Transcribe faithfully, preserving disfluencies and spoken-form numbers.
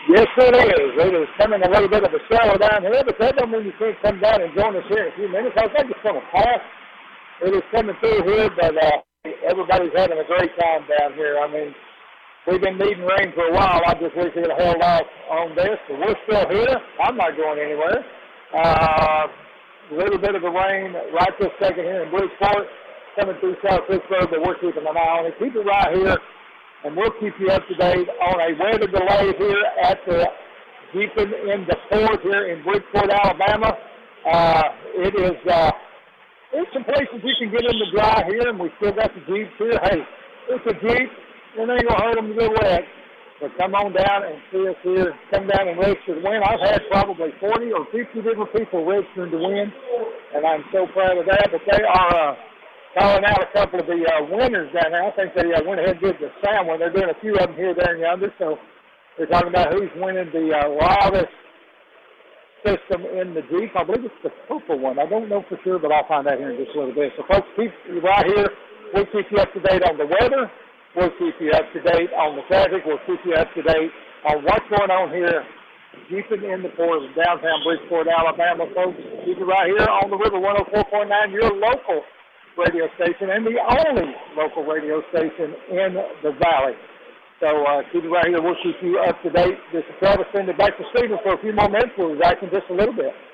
Yes, it is. It is coming a little bit of a shower down here, but that doesn't mean you can't come down and join us here in a few minutes. I think it's going to pass. It is coming through here, but uh, everybody's having a great time down here. I mean, we've been needing rain for a while. I just wish we could hold off on this, but we're still here. I'm not going anywhere. Uh, a little bit of the rain right this second here in Bridgeport, coming through South Pittsburgh, but we're keeping an eye on it. Keep it right here, and we'll keep you up to date on a weather delay here at the Jeeping in the Port here in Bridgeport, Alabama. Uh, it is, uh, there's some places you can get in the dry here, and we still got the Jeeps here. Hey, it's a Jeep. It ain't going to hurt them to get wet. But come on down and see us here. Come down and register to win. I've had probably forty or fifty different people registering to win, and I'm so proud of that. But they are uh, calling out a couple of the uh, winners down there. I think they uh, went ahead and did the Sam one. They're doing a few of them here, there, and yonder. So they're talking about who's winning the uh, loudest system in the Jeep. I believe it's the purple one. I don't know for sure, but I'll find out here in just a little bit. So, folks, keep right here. We'll keep you up to date on the weather. We'll keep you up to date on the traffic. We'll keep you up to date on what's going on here, Jeeping in the Port of downtown Bridgeport, Alabama, folks. Keep it right here on the River one oh four point nine, your local radio station and the only local radio station in the valley. So uh, keep it right here. We'll keep you up to date. This is Travis. Send it back to Stephen for a few more minutes. We'll be back in just a little bit.